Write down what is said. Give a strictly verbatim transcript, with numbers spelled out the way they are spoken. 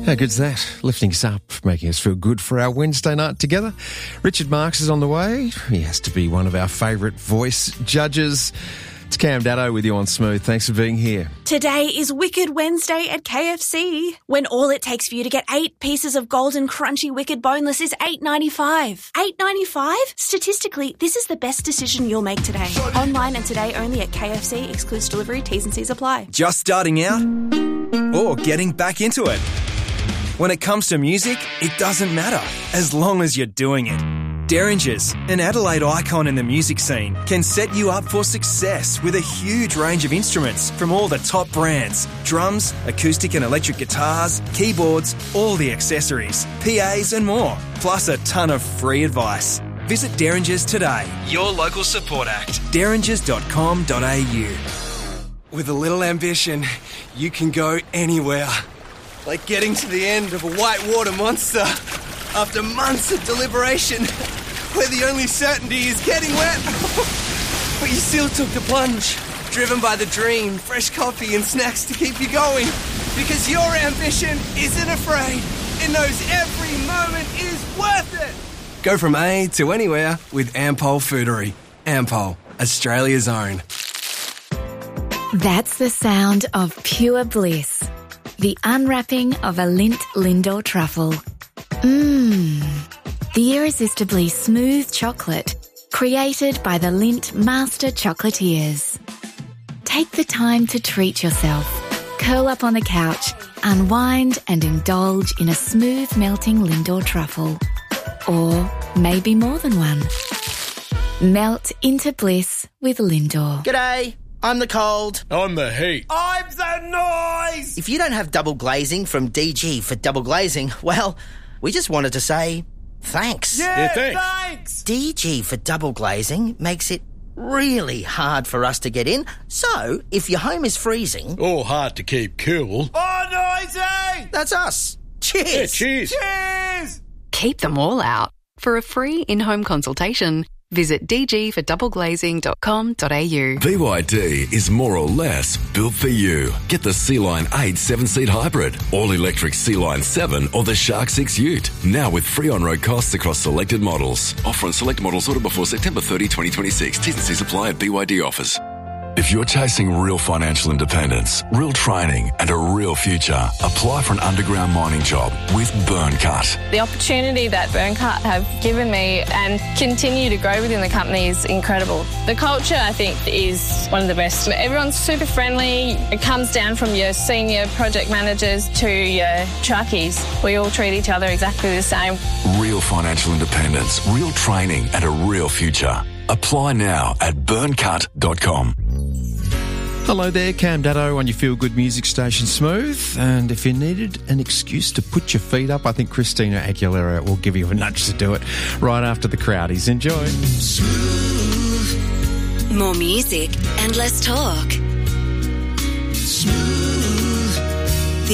How good's that? Lifting us up, making us feel good for our Wednesday night together. Richard Marks is on the way. He has to be one of our favourite voice judges. It's Cam Daddo with you on Smooth. Thanks for being here. Today is Wicked Wednesday at K F C, when all it takes for you to get eight pieces of golden crunchy Wicked boneless is eight dollars ninety-five. eight dollars ninety-five? Statistically, this is the best decision you'll make today. Online and today only at K F C. Excludes delivery. T's and C's apply. Just starting out or getting back into it? When it comes to music, it doesn't matter, as long as you're doing it. Derringers, an Adelaide icon in the music scene, can set you up for success with a huge range of instruments from all the top brands. Drums, acoustic and electric guitars, keyboards, all the accessories, P As and more, plus a ton of free advice. Visit Derringers today, your local support act, derringers dot com dot a u. With a little ambition, you can go anywhere. Like getting to the end of a whitewater monster after months of deliberation, where the only certainty is getting wet. But you still took the plunge, driven by the dream, fresh coffee and snacks to keep you going. Because your ambition isn't afraid. It knows every moment is worth it. Go from A to anywhere with Ampol Foodery. Ampol, Australia's own. That's the sound of pure bliss. The unwrapping of a Lindt Lindor truffle. Mmm. The irresistibly smooth chocolate created by the Lindt Master Chocolatiers. Take the time to treat yourself. Curl up on the couch, unwind and indulge in a smooth melting Lindor truffle. Or maybe more than one. Melt into bliss with Lindor. G'day. I'm the cold. I'm the heat. I'm the noise. If you don't have double glazing from D G for double glazing, well, we just wanted to say thanks. Yeah, yeah thanks. thanks. D G for double glazing makes it really hard for us to get in. So, if your home is freezing... or hard to keep cool... oh, noisy! That's us. Cheers. Yeah, cheers. Cheers. Keep them all out. For a free in-home consultation, visit d g for double glazing dot com dot a u. B Y D is more or less built for you. Get the Sea-Line eight seven-seat hybrid, all-electric Sea-Line seven or the Shark six Ute. Now with free on-road costs across selected models. Offer on select models ordered before September thirtieth, twenty twenty-six. T's and C's apply at B Y D offers. If you're chasing real financial independence, real training and a real future, apply for an underground mining job with Burncut. The opportunity that Burncut have given me and continue to grow within the company is incredible. The culture, I think, is one of the best. Everyone's super friendly. It comes down from your senior project managers to your truckies. We all treat each other exactly the same. Real financial independence, real training and a real future. Apply now at burncut dot com. Hello there, Cam Daddo on your feel-good music station Smooth. And if you needed an excuse to put your feet up, I think Christina Aguilera will give you a nudge to do it right after the Crowdies. Enjoy. Smooth. More music and less talk. Smooth.